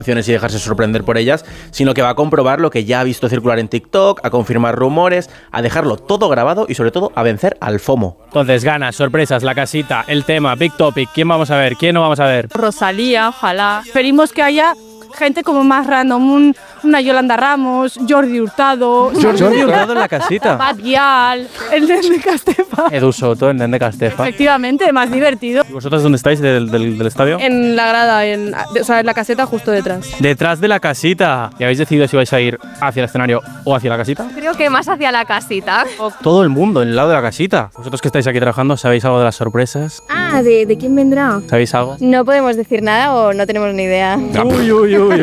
y dejarse sorprender por ellas, sino que va a comprobar lo que ya ha visto circular en TikTok, a confirmar rumores, a dejarlo todo grabado y sobre todo a vencer al FOMO. Entonces, ganas, sorpresas, la casita, el tema, Big Topic, ¿quién vamos a ver? ¿Quién no vamos a ver? Rosalía, ojalá. Esperemos que haya gente como más random, una Yolanda Ramos, Jordi Hurtado. Jordi Hurtado en la casita. Bad Gyal, el Nene Castefa. Edu Soto, el Nene Castefa. Efectivamente, más divertido. ¿Y vosotros dónde estáis del estadio? En la grada, en la caseta justo detrás. Detrás de la casita. ¿Y habéis decidido si vais a ir hacia el escenario o hacia la casita? Creo que más hacia la casita. Todo el mundo en el lado de la casita. Vosotros que estáis aquí trabajando, ¿sabéis algo de las sorpresas? Ah, ¿de quién vendrá? ¿Sabéis algo? No podemos decir nada o no tenemos ni idea. Uy. Una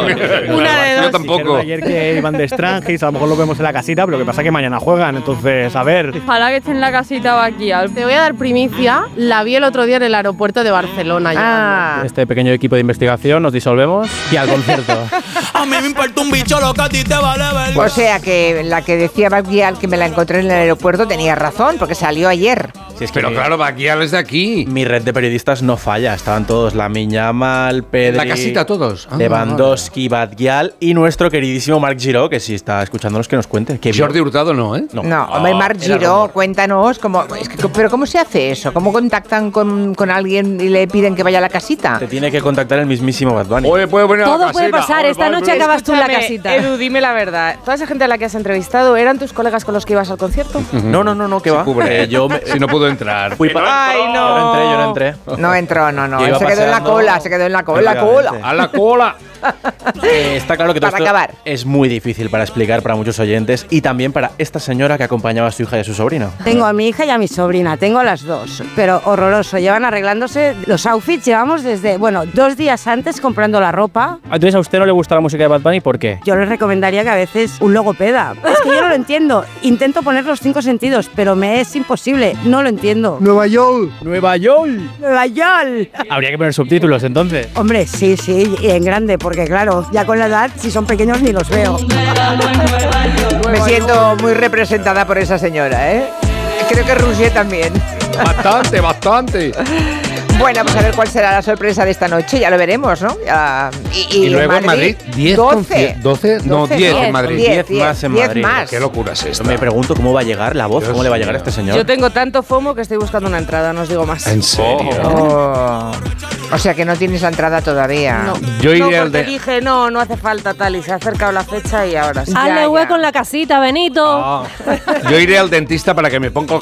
de dos. Yo tampoco. Ayer que iban de Strangis, a lo mejor lo vemos en la casita, pero lo que pasa es que mañana juegan, entonces, a ver. Ojalá que esté en la casita Bad Gyal. Te voy a dar primicia. La vi el otro día en el aeropuerto de Barcelona. Este pequeño equipo de investigación nos disolvemos y al concierto. A mí me importa un bicho lo que a ti te vale ver. O sea que la que decía Bad Gyal que me la encontré en el aeropuerto tenía razón, porque salió ayer. Si es que Pero claro, Bad Gyal es de aquí. mi red de periodistas no falla. Estaban todos, Lamine Yamal, Pedri, La casita todos. Lewandowski, Bad Gyal y nuestro queridísimo Marc Giró, que si está escuchándonos que nos cuente. Que Jordi Hurtado no, ¿eh? No, hombre, Marc era Giró, rumor. cuéntanos cómo. Pero ¿cómo se hace eso? ¿Cómo contactan con alguien y le piden que vaya a la casita? Te tiene que contactar el mismísimo Bad Bunny. Oye, puede venir a la Todo casita. puede pasar. Esta noche acabas tú en la casita. Edu, dime la verdad. ¿Toda esa gente a la que has entrevistado eran tus colegas con los que ibas al concierto? No, ¿qué va? Cubre. Yo Si no pudo entrar. fui para... Ay, Yo no entré. No entró, no. Yo iba Se quedó en la paseando. cola, se quedó en la cola. Efectivamente. A la cola. Está claro que todo Para esto acabar. es muy difícil para explicar para muchos oyentes y también para esta señora que acompañaba a su hija y a su sobrino. Tengo a mi hija y a mi sobrina, tengo a las dos, pero horroroso. Llevan arreglándose los outfits, llevamos desde, 2 días antes comprando la ropa. Entonces, ¿a usted no le gusta la música de Bad Bunny? ¿Por qué? Yo les recomendaría que a veces un logopeda. Es que yo no lo entiendo. Intento poner los 5 sentidos, pero me es imposible. No lo entiendo. ¡Nueva York! ¡Nueva York! Habría que poner subtítulos, entonces. Hombre, sí, y en grande, porque claro, ya con la edad, si son pequeños ni los veo. Me siento muy representada por esa señora, ¿eh? Creo que Roger también. Bastante. Bueno, pues a ver cuál será la sorpresa de esta noche, ya lo veremos, ¿no? Y luego en Madrid, 10 12. 12, no, 10 en Madrid. 10 más en 10 Madrid. más. Qué locura es esta. Me pregunto cómo va a llegar la voz, cómo le va a llegar a este señor. Yo tengo tanto FOMO que estoy buscando una entrada, no os digo más. ¿En serio? Oh. O sea que no tienes la entrada todavía. No, Yo iré no, al porque de... dije, no hace falta tal, y se ha acercado la fecha y ahora sí. Hazle ya. hueco en la casita, Benito. Yo iré al dentista para que me ponga...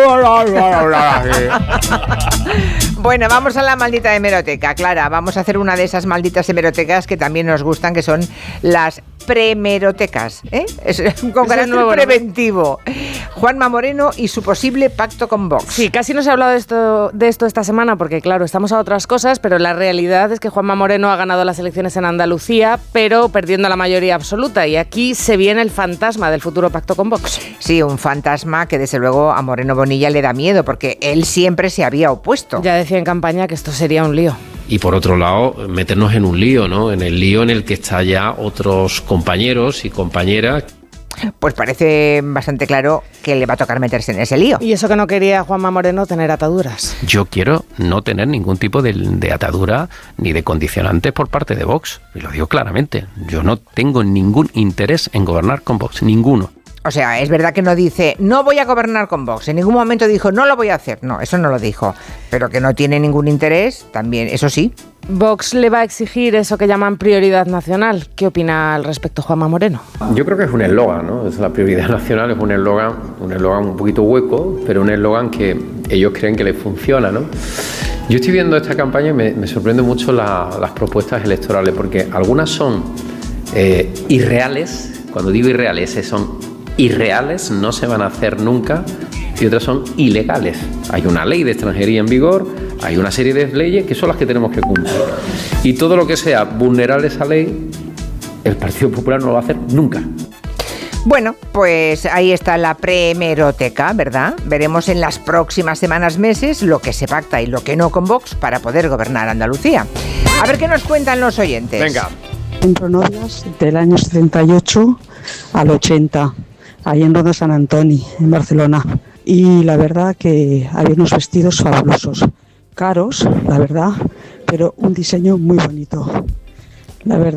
Bueno, vamos a la maldita hemeroteca, Clara. Vamos a hacer una de esas malditas hemerotecas que también nos gustan, que son las premerotecas, ¿eh? Con carácter nuevo, ¿no? preventivo. Juanma Moreno y su posible pacto con Vox. Sí, casi no se ha hablado de esto esta semana porque, claro, estamos a otras cosas, pero la realidad es que Juanma Moreno ha ganado las elecciones en Andalucía, pero perdiendo la mayoría absoluta. Y aquí se viene el fantasma del futuro pacto con Vox. Sí, un fantasma que desde luego a Moreno Bonilla le da miedo porque él siempre se había opuesto. Ya decía en campaña que esto sería un lío. Y por otro lado, meternos en un lío, ¿no? En el lío en el que están ya otros compañeros y compañeras. Pues parece bastante claro que le va a tocar meterse en ese lío. Y eso que no quería Juanma Moreno, tener ataduras. Yo quiero no tener ningún tipo de atadura ni de condicionantes por parte de Vox. Y lo digo claramente. Yo no tengo ningún interés en gobernar con Vox, ninguno. O sea, es verdad que no dice, no voy a gobernar con Vox. En ningún momento dijo, no lo voy a hacer. No, eso no lo dijo. Pero que no tiene ningún interés, también, eso sí. Vox le va a exigir eso que llaman prioridad nacional. ¿Qué opina al respecto Juanma Moreno? Yo creo que es un eslogan, ¿no? Es la prioridad nacional, es un eslogan un poquito hueco, pero un eslogan que ellos creen que les funciona, ¿no? Yo estoy viendo esta campaña y me sorprende mucho las propuestas electorales, porque algunas son irreales. Cuando digo irreales, son irreales, no se van a hacer nunca, y otras son ilegales. Hay una ley de extranjería en vigor, hay una serie de leyes que son las que tenemos que cumplir. Y todo lo que sea vulnerar esa ley, el Partido Popular no lo va a hacer nunca. Bueno, pues ahí está la prehemeroteca, ¿verdad? Veremos en las próximas semanas, meses, lo que se pacta y lo que no con Vox para poder gobernar Andalucía. A ver qué nos cuentan los oyentes. Venga. Entre novias del año 78 al 80, ahí en Ronda San Antoni, en Barcelona. Y la verdad que había unos vestidos fabulosos, caros, la verdad, pero un diseño muy bonito. La verdad.